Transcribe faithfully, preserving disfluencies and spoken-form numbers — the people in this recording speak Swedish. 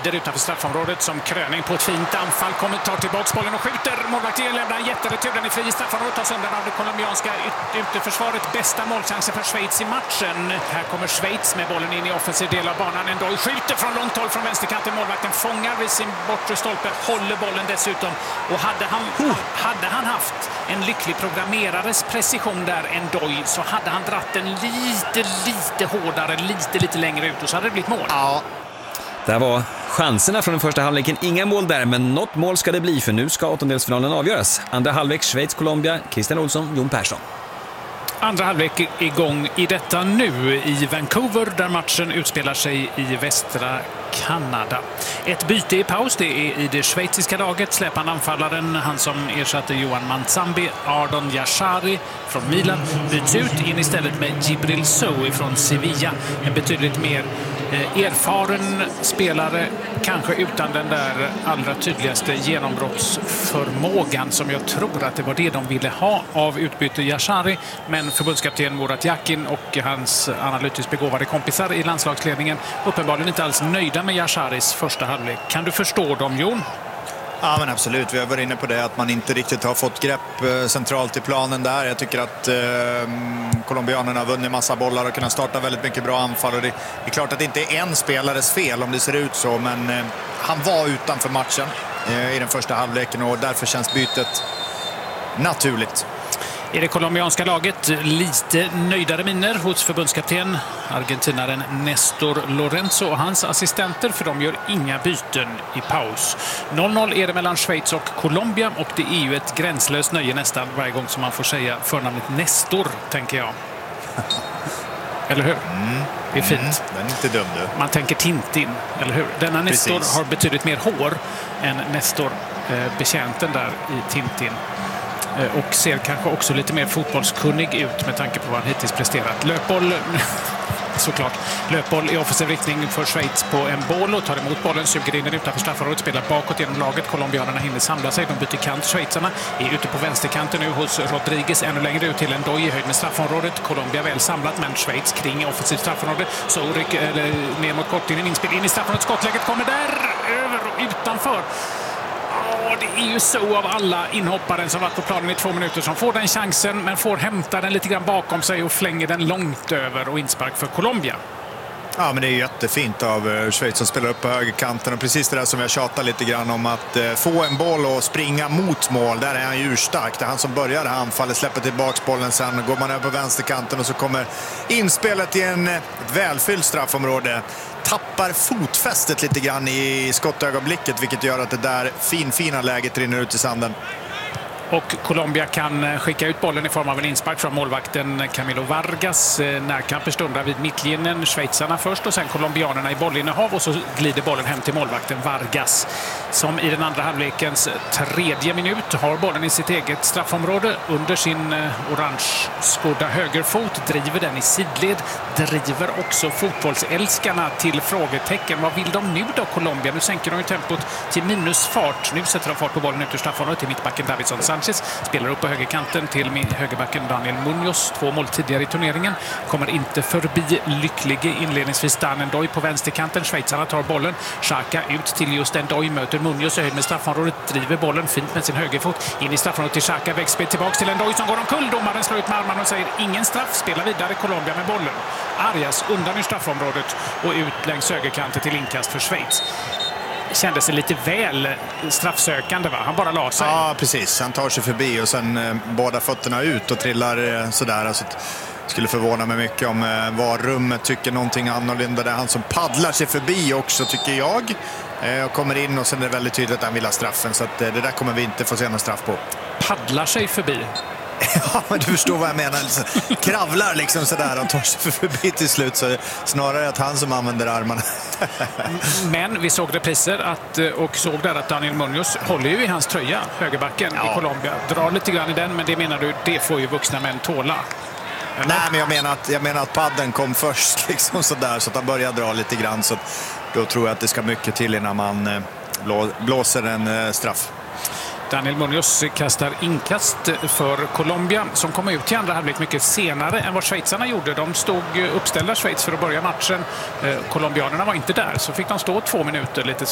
glider utanför straffområdet som kröning på ett fint anfall. Kommer tar tillbaka bollen och skjuter. Målvakten lämnar en jätteretur. Den är fri i straffområdet. Tas undan av det colombianska ytterförsvaret. Bästa målchansen för Schweiz i matchen. Här kommer Schweiz med bollen in i offensiv del av banan. Ndoye skjuter från långt håll från vänsterkanten. Målvakten fångar vid sin bortre stolpe. Håller bollen dessutom. Och hade han, oh. hade han haft en lycklig programmerares precision där, Ndoye, så hade han dratt den lite, lite hårdare, lite, lite längre ut och så hade det blivit mål. Ja. Det var chanserna från den första halvleken. Inga mål där, men något mål ska det bli, för nu ska åttondelsfinalen avgöras. Andra halvlek, Schweiz-Colombia, Christian Olsson, Jon Persson. Andra halvlek igång i detta nu i Vancouver där matchen utspelar sig i västra Kanada. Ett byte i paus, det är i det schweiziska laget. Släppan anfallaren, han som ersatte Johan Manzambi, Ardon Yashari från Milan, byts ut in istället med Djibril Sow från Sevilla. En betydligt mer eh, erfaren spelare, kanske utan den där allra tydligaste genombrottsförmågan som jag tror att det var det de ville ha av utbyte Yashari. Men förbundskapten Murat Yakin och hans analytiskt begåvade kompisar i landslagsledningen uppenbarligen inte alls nöjda med Yasharis första halvlek. Kan du förstå dem, Jon? Ja, men absolut. Vi har varit inne på det att man inte riktigt har fått grepp eh, centralt i planen där. Jag tycker att eh, colombianerna har vunnit massa bollar och kunnat starta väldigt mycket bra anfall. Och det är klart att det inte är en spelares fel om det ser ut så, men eh, han var utanför matchen eh, i den första halvleken och därför känns bytet naturligt. I det colombianska laget lite nöjdare miner hos förbundskapten argentinaren Nestor Lorenzo och hans assistenter, för de gör inga byten i paus. noll noll är det mellan Schweiz och Colombia och det är ju ett gränslöst nöje nästan varje gång som man får säga förnamnet Nestor, tänker jag. Eller hur? Mm. Det är fint. Mm. Den är inte dum, du. Man tänker Tintin, eller hur? Denna Nestor Precis. har betydligt mer hår än Nestor, eh, betjänten där i Tintin. Och ser kanske också lite mer fotbollskunnig ut med tanke på vad han hittills presterat. Löpboll, såklart. Löpboll i offensiv riktning för Schweiz på en boll och tar emot bollen, suger in den utanför straffområdet, spelar bakåt genom laget. Colombianerna hinner samla sig, de byter kant. Schweizarna är ute på vänsterkanten nu hos Rodriguez, ännu längre ut till Ndoye i höjd med straffområdet. Colombia väl samlat, men Schweiz kring offensivt straffområde. Så rycker eller ner mot kortlinjen, inspel in i straffområdet. Skottläget kommer där, över och utanför. Det är ju så av alla inhopparen som varit på planen i två minuter som får den chansen, men får hämta den lite grann bakom sig och flänger den långt över och inspark för Colombia. Ja, men det är jättefint av Schweiz som spelar upp på högerkanten och precis det där som jag tjatar lite grann om, att eh, få en boll och springa mot mål. Där är han ju urstark. Det är han som börjar anfallet, släpper tillbaka bollen, sen går man över på vänsterkanten och så kommer inspelet i en ett välfyllt straffområde. Tappar fotfästet lite grann i skottögonblicket, vilket gör att det där fin, fina läget rinner ut i sanden. Och Colombia kan skicka ut bollen i form av en inspark från målvakten Camilo Vargas. Närkamper stundar vid mittlinjen. Schweizarna först och sen colombianerna i bollinnehav och så glider bollen hem till målvakten Vargas, som i den andra halvlekens tredje minut har bollen i sitt eget straffområde under sin orange skodda högerfot, driver den i sidled, driver också fotbollsälskarna till frågetecken. Vad vill de nu då, Colombia? Nu sänker de ju tempot till minusfart. Nu sätter de fart på bollen ut ur straffområdet till mittbacken Davinson Sanchez, spelar upp på högerkanten till högerbacken Daniel Munoz, två mål tidigare i turneringen, kommer inte förbi lycklige inledningsvis Dan Ndoye på vänsterkanten. Schweizarna tar bollen, Xhaka ut till just Ndoye, möter Munoz i höjd med straffområdet, driver bollen fint med sin högerfot in i straffområdet till Xhaka, växtspel tillbaks till Ndoye som går omkull. Domaren slår ut med armarna och säger ingen straff, spelar vidare Colombia med bollen. Arias undan i straffområdet och ut längs högerkanten till inkast för Schweiz. Kändes det lite väl straffsökande, va? Han bara la sig. Ja, precis. Han tar sig förbi och sen eh, båda fötterna ut och trillar eh, sådär. Alltså, skulle förvåna mig mycket om eh, var rummet tycker någonting annorlunda. Det är han som paddlar sig förbi också, tycker jag. Eh, och kommer in och sen är det väldigt tydligt att han vill ha straffen. Så att, eh, det där kommer vi inte få se någon straff på. Paddlar sig förbi? Ja, men du förstår vad jag menar. Kravlar liksom sådär och tar sig förbi till slut. Så snarare att han som använder armarna. Men vi såg repriser att, och såg där att Daniel Munoz håller ju i hans tröja, högerbacken ja. i Colombia. Drar lite grann i den, men det menar du, det får ju vuxna män tåla. Eller? Nej, men jag menar att, jag menar att padden kom först liksom sådär, så att han började dra lite grann. Så då tror jag att det ska mycket till innan man blå, blåser en straff. Daniel Munoz kastar inkast för Colombia som kom ut till andra halvlek mycket senare än vad schweizarna gjorde. De stod uppställda Schweiz för att börja matchen. Colombianerna var inte där, så fick de stå två minuter lite